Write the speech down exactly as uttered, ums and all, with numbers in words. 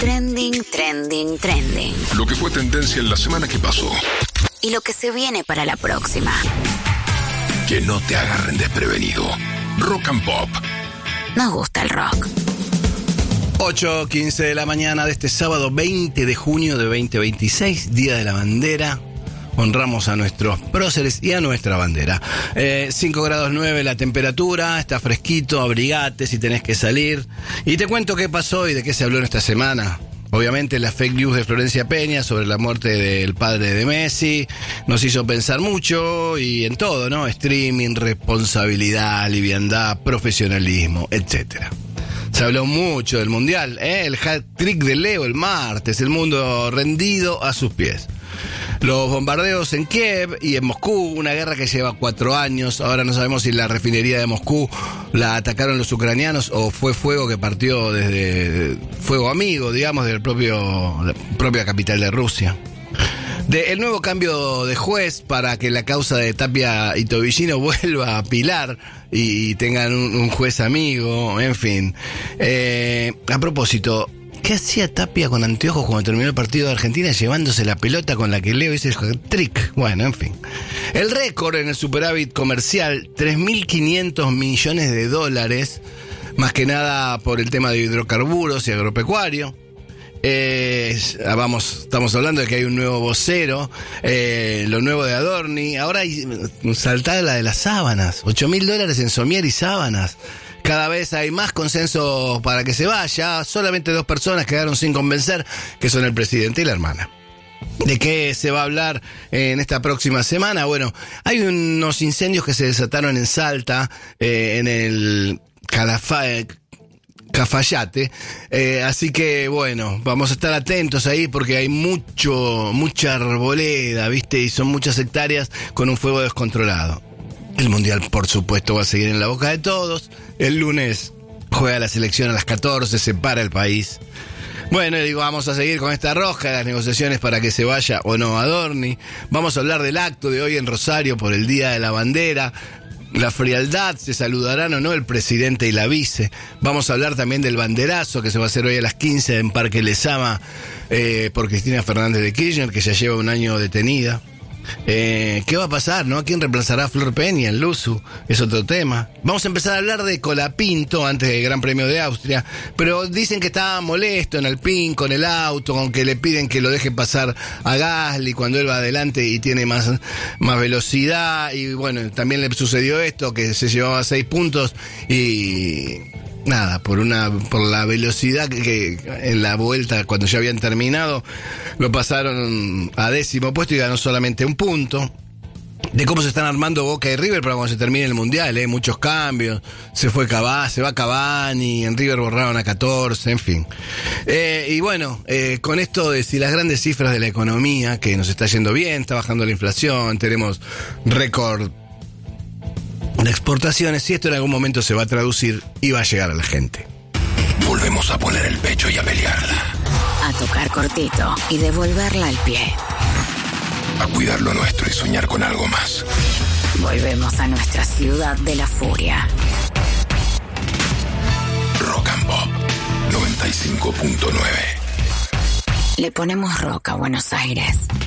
Trending, trending, trending. Lo que fue tendencia en la semana que pasó. Y lo que se viene para la próxima. Que no te agarren desprevenido. Rock and Pop. Nos gusta el rock. ocho quince de la mañana de este sábado veinte de junio de veinte veintiséis, Día de la Bandera. Honramos a nuestros próceres y a nuestra bandera. Eh, cinco grados nueve la temperatura, está fresquito, abrigate si tenés que salir. Y te cuento qué pasó y de qué se habló en esta semana. Obviamente la fake news de Florencia Peña sobre la muerte del padre de Messi nos hizo pensar mucho y en todo, ¿no? Streaming, responsabilidad, liviandad, profesionalismo, etcétera. Se habló mucho del Mundial, ¿eh? El hat-trick de Leo el martes, el mundo rendido a sus pies. Los bombardeos en Kiev y en Moscú, una guerra que lleva cuatro años. Ahora no sabemos si la refinería de Moscú la atacaron los ucranianos o fue fuego que partió desde fuego amigo, digamos, del propio la propia capital de Rusia. De el nuevo cambio de juez para que la causa de Tapia y Tobillino vuelva a pilar y tengan un, un juez amigo, en fin. Eh, a propósito, ¿qué hacía Tapia con anteojos cuando terminó el partido de Argentina llevándose la pelota con la que Leo hizo el trick? Bueno, en fin. El récord en el superávit comercial, tres mil quinientos millones de dólares, más que nada por el tema de hidrocarburos y agropecuario. Eh, vamos, estamos hablando de que hay un nuevo vocero, eh, lo nuevo de Adorni. Ahora hay saltada la de las sábanas, ocho mil dólares en somier y sábanas. Cada vez hay más consenso para que se vaya. Solamente dos personas quedaron sin convencer, que son el presidente y la hermana. ¿De qué se va a hablar en esta próxima semana? Bueno, hay unos incendios que se desataron en Salta, eh, en el Calafa, Cafayate, eh, así que bueno, vamos a estar atentos ahí porque hay mucho, mucha arboleda, ¿viste? Y son muchas hectáreas con un fuego descontrolado. El Mundial, por supuesto, va a seguir en la boca de todos. El lunes juega la selección a las catorce, se para el país. Bueno, digo, vamos a seguir con esta rosca de las negociaciones para que se vaya o no Adorni. Vamos a hablar del acto de hoy en Rosario por el Día de la Bandera. La frialdad, se saludarán o no el presidente y la vice. Vamos a hablar también del banderazo que se va a hacer hoy a las quince en Parque Lezama eh, por Cristina Fernández de Kirchner, que ya lleva un año detenida. Eh, ¿Qué va a pasar, no? ¿Quién reemplazará a Flor Peña en Luzu? Es otro tema. Vamos a empezar a hablar de Colapinto antes del Gran Premio de Austria, pero dicen que estaba molesto en Alpine con el auto, aunque le piden que lo deje pasar a Gasly cuando él va adelante y tiene más, más velocidad. Y bueno, también le sucedió esto, que se llevaba seis puntos y nada, por una por la velocidad que, que en la vuelta, cuando ya habían terminado, lo pasaron a décimo puesto y ganó solamente un punto. De cómo se están armando Boca y River para cuando se termine el Mundial, ¿eh? Muchos cambios, se fue Cavani, se va Cavani, en River borraron a catorce, en fin. Eh, y bueno, eh, con esto de si las grandes cifras de la economía, que nos está yendo bien, está bajando la inflación, tenemos récord de exportaciones, si esto en algún momento se va a traducir y va a llegar a la gente. Volvemos a poner el pecho y a pelearla. A tocar cortito y devolverla al pie. A cuidar lo nuestro y soñar con algo más. Volvemos a nuestra ciudad de la furia. Rock and Pop noventa y cinco punto nueve. Le ponemos rock a Buenos Aires.